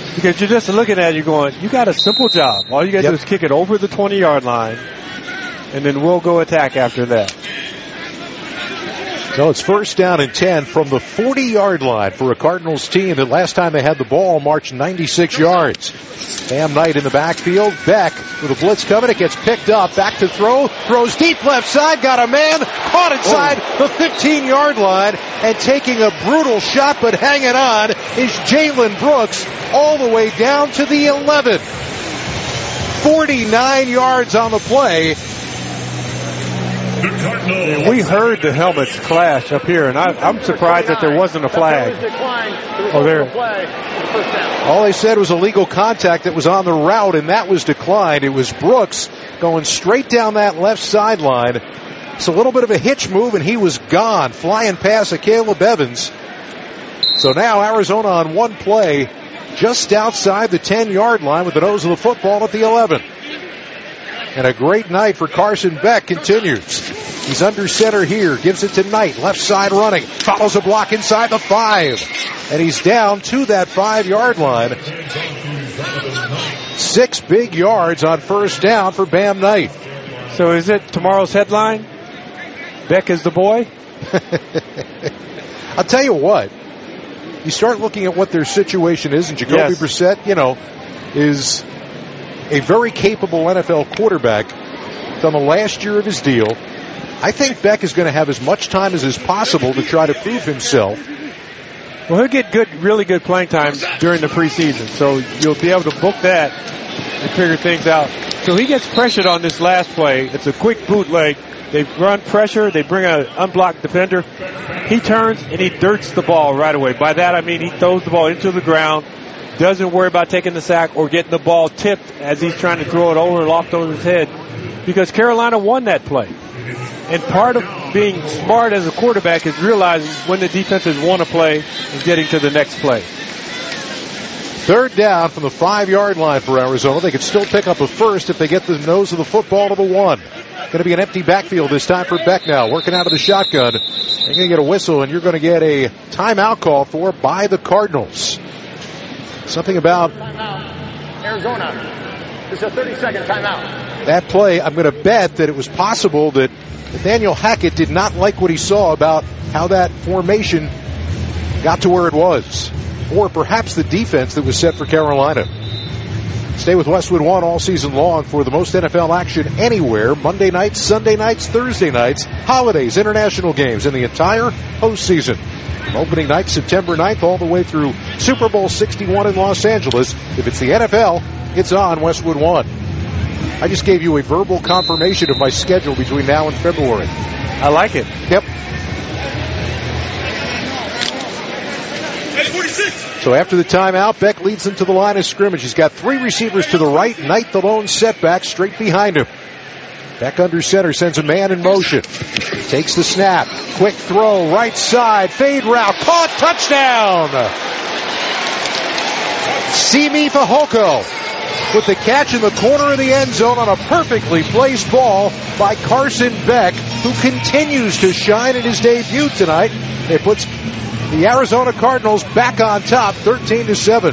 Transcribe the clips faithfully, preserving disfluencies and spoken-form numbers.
Because you're just looking at it, you're going, you got a simple job. All you got to yep. do is kick it over the twenty-yard line, and then we'll go attack after that. So it's first down and ten from the forty-yard line for a Cardinals team that last time they had the ball marched ninety-six yards. Bam Knight in the backfield. Beck with a blitz coming. It gets picked up. Back to throw. Throws deep left side. Got a man. Caught inside oh. the fifteen-yard line. And taking a brutal shot but hanging on is Jalen Brooks all the way down to the eleven. forty-nine yards on the play. And we heard the helmets clash up here, and I, I'm surprised that there wasn't a flag. Oh, there. All they said was illegal contact that was on the route, and that was declined. It was Brooks going straight down that left sideline. It's a little bit of a hitch move, and he was gone, flying past Caleb Evans. So now Arizona on one play, just outside the ten-yard line with the nose of the football at the eleven. And a great night for Carson Beck continues. He's under center here, gives it to Knight, left side running, follows a block inside the five. And he's down to that five-yard line. Six big yards on first down for Bam Knight. So is it tomorrow's headline? Beck is the boy? I'll tell you what. You start looking at what their situation is, and Jacoby yes. Brissett, you know, is a very capable N F L quarterback. It's on the last year of his deal. I think Beck is going to have as much time as is possible to try to prove himself. Well, he'll get good, really good playing time during the preseason, so you'll be able to book that and figure things out. So he gets pressured on this last play. It's a quick bootleg. They run pressure. They bring an unblocked defender. He turns and he dirts the ball right away. By that, I mean he throws the ball into the ground, doesn't worry about taking the sack or getting the ball tipped as he's trying to throw it over and loft over his head, because Carolina won that play. And part of being smart as a quarterback is realizing when the defenses want to play and getting to the next play. Third down from the five-yard line for Arizona. They could still pick up a first if they get the nose of the football to the one. Going to be an empty backfield this time for Beck now, working out of the shotgun. They're going to get a whistle, and you're going to get a timeout call for by the Cardinals. Something about timeout. Arizona. This is a thirty-second timeout. That play, I'm going to bet that it was possible that Nathaniel Hackett did not like what he saw about how that formation got to where it was. Or perhaps the defense that was set for Carolina. Stay with Westwood One all season long for the most N F L action anywhere. Monday nights, Sunday nights, Thursday nights, holidays, international games, and the entire postseason. From opening night, September ninth, all the way through Super Bowl sixty-one in Los Angeles. If it's the N F L, it's on Westwood One. I just gave you a verbal confirmation of my schedule between now and February. I like it. Yep. So after the timeout, Beck leads them to the line of scrimmage. He's got three receivers to the right. Knight, the lone setback, straight behind him. Beck under center, sends a man in motion. Takes the snap. Quick throw, right side, fade route, caught, touchdown! Simi Fehoko with the catch in the corner of the end zone on a perfectly placed ball by Carson Beck, who continues to shine in his debut tonight. It puts the Arizona Cardinals back on top, thirteen to seven.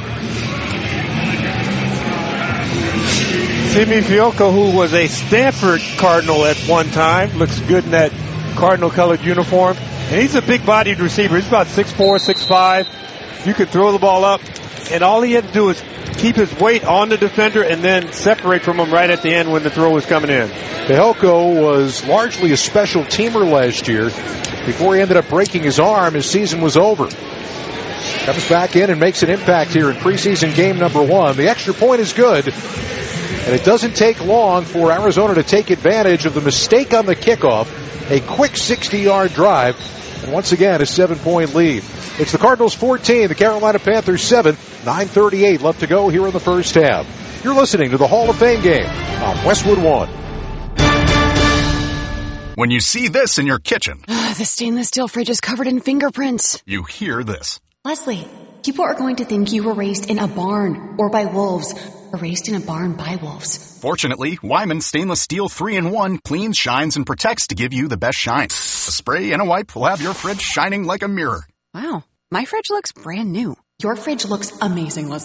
Simi Fehoko, who was a Stanford Cardinal at one time, looks good in that Cardinal-colored uniform. And he's a big-bodied receiver. He's about six four, six five. You could throw the ball up, and all he had to do is keep his weight on the defender and then separate from him right at the end when the throw was coming in. Fehoko was largely a special teamer last year. Before he ended up breaking his arm, his season was over. Comes back in and makes an impact here in preseason game number one. The extra point is good, and it doesn't take long for Arizona to take advantage of the mistake on the kickoff. A quick sixty-yard drive, and once again a seven-point lead. It's the Cardinals fourteen, the Carolina Panthers seven, nine thirty-eight left to go here in the first half. You're listening to the Hall of Fame game on Westwood One. When you see this in your kitchen, the stainless steel fridge is covered in fingerprints. You hear this. Leslie, people are going to think you were raised in a barn or by wolves, or raised in a barn by wolves. Fortunately, Wyman Stainless Steel three in one cleans, shines, and protects to give you the best shine. A spray and a wipe will have your fridge shining like a mirror. Wow, my fridge looks brand new. Your fridge looks amazing, Leslie.